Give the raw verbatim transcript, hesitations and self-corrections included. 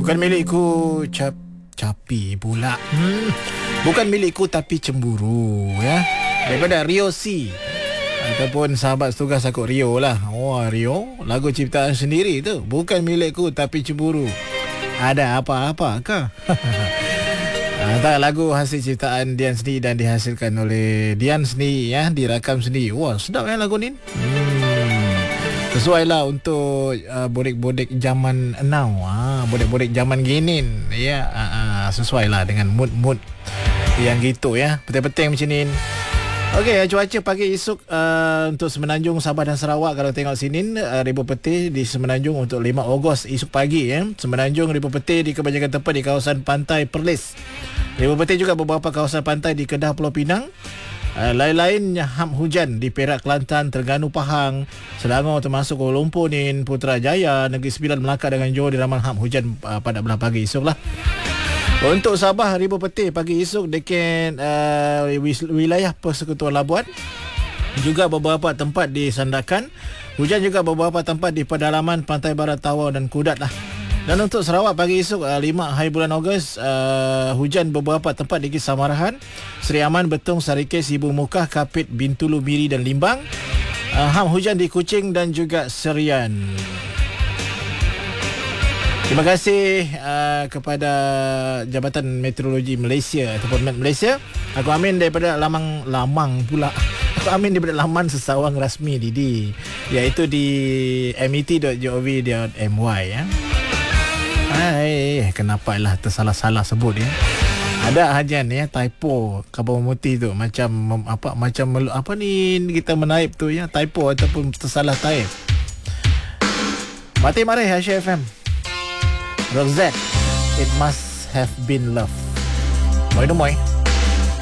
Bukan milikku cap capi pula. Hmm. Bukan milikku tapi cemburu ya. Daripada Rio C ataupun sahabat setugas aku Rio lah. Oh Rio, lagu ciptaan sendiri tu. Bukan milikku tapi cemburu. Ada apa-apa ke? Antara lagu hasil ciptaan Dian sendiri dan dihasilkan oleh Dian sendiri ya, dirakam sendiri. Wah, sedap ya lagu ni. Hmm. Sesuai lah untuk uh, bodek-bodek zaman now. Ah, bodek-bodek zaman gini. Ya, uh, uh, sesuai lah dengan mood-mood yang gitu ya. Penting-penting macam ni. Okey, cuaca pagi esok uh, untuk Semenanjung, Sabah dan Sarawak. Kalau tengok sini uh, ribu peti di Semenanjung untuk lima Ogos esok pagi ya. Semenanjung ribu peti di kebanyakan tempat di kawasan pantai Perlis. Ribu peti juga beberapa kawasan pantai di Kedah, Pulau Pinang. Uh, lain-lainnya ham hujan di Perak, Kelantan, Terengganu, Pahang, Selangor termasuk Kuala Lumpur, Nin, Putrajaya, Negeri Sembilan, Melaka dengan Johor diramal ham hujan uh, pada belah pagi esok lah. Untuk Sabah, ribu peti pagi esok dekat uh, wilayah Persekutuan Labuan, juga beberapa tempat di Sandakan. Hujan juga beberapa tempat di pedalaman Pantai Barat, Tawau dan Kudat lah. Dan untuk Sarawak pagi esok uh, lima hari bulan Ogos, uh, hujan beberapa tempat di Samarahan, Seri Aman, Betong, Sarikes, Ibu Mukah, Kapit, Bintulu, Miri dan Limbang. Uh, ham hujan di Kuching dan juga Serian. Terima kasih uh, kepada Jabatan Meteorologi Malaysia ataupun Met Malaysia. Aku Amin daripada Lamang Lamang pula. Aku Amin daripada laman sesawang rasmi Didi, iaitu di met dot gov dot my ya. Hai, kenapa lah tersalah-salah sebut ya. Ada hajan ya, typo khabar memutih tu macam apa macam apa ni kita menaip tu ya, typo ataupun tersalah taip. Mati mari Asia F M. Roxette, It Must Have Been Love. Moi do moi.